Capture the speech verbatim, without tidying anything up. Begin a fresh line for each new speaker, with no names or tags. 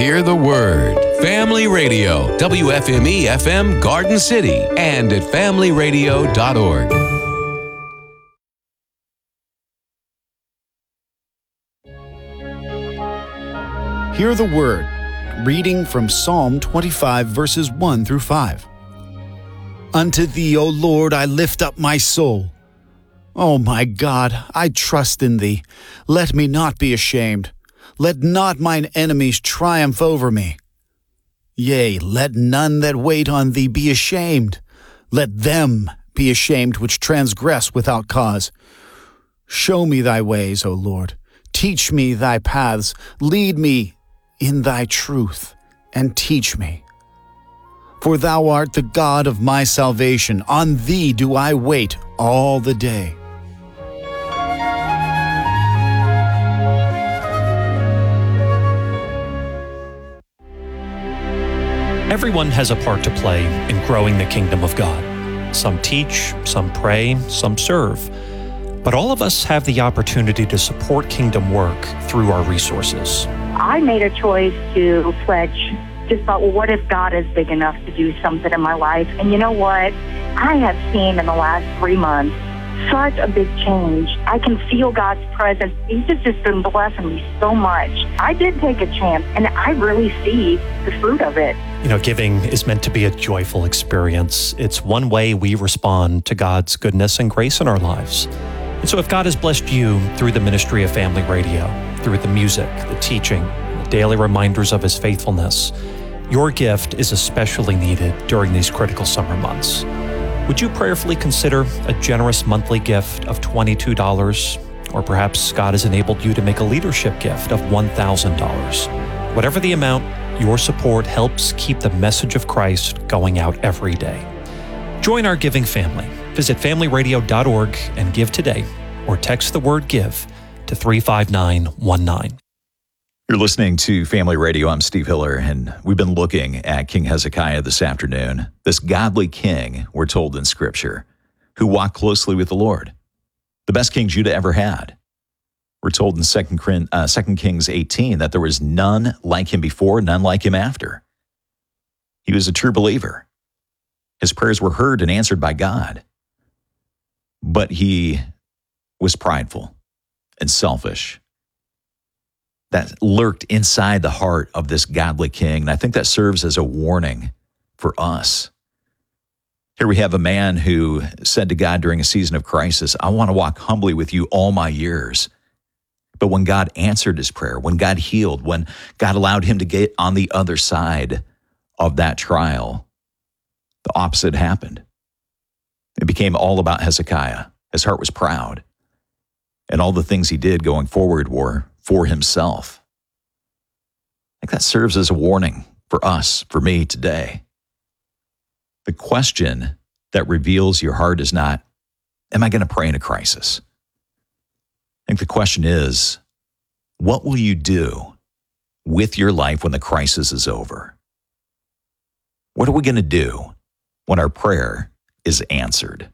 Hear the Word. Family Radio, W F M E F M Garden City, and at family radio dot org.
Hear the Word. Reading from Psalm twenty-five, verses one through five. Unto Thee, O Lord, I lift up my soul. O my God, I trust in Thee. Let me not be ashamed. Let not mine enemies triumph over me. Yea, let none that wait on Thee be ashamed. Let them be ashamed which transgress without cause. Show me Thy ways, O Lord. Teach me Thy paths. Lead me in Thy truth, and teach me. For Thou art the God of my salvation. On Thee do I wait all the day.
Everyone has a part to play in growing the kingdom of God. Some teach, some pray, some serve. But all of us have the opportunity to support kingdom work through our resources.
I made a choice to pledge. Just thought, well, what if God is big enough to do something in my life? And you know what? I have seen in the last three months such a big change. I can feel God's presence. He's just, just been blessing me so much. I did take a chance, and I really see the fruit of it.
You know, giving is meant to be a joyful experience. It's one way we respond to God's goodness and grace in our lives. And so if God has blessed you through the ministry of Family Radio, through the music, the teaching, the daily reminders of His faithfulness, your gift is especially needed during these critical summer months. Would you prayerfully consider a generous monthly gift of twenty-two dollars? Or perhaps God has enabled you to make a leadership gift of one thousand dollars. Whatever the amount, your support helps keep the message of Christ going out every day. Join our giving family. Visit family radio dot org and give today, or text the word GIVE to three five nine one nine.
You're listening to Family Radio. I'm Steve Hiller, and we've been looking at King Hezekiah this afternoon. This godly king, we're told in Scripture, who walked closely with the Lord. The best king Judah ever had. We're told in Second Kings eighteen that there was none like him before, none like him after. He was a true believer. His prayers were heard and answered by God. But he was prideful and selfish. That lurked inside the heart of this godly king. And I think that serves as a warning for us. Here we have a man who said to God during a season of crisis, I want to walk humbly with you all my years. But when God answered his prayer, when God healed, when God allowed him to get on the other side of that trial, the opposite happened. It became all about Hezekiah. His heart was proud. And all the things he did going forward were for himself. I think that serves as a warning for us, for me today. The question that reveals your heart is not, am I going to pray in a crisis? I think the question is, what will you do with your life when the crisis is over? What are we going to do when our prayer is answered?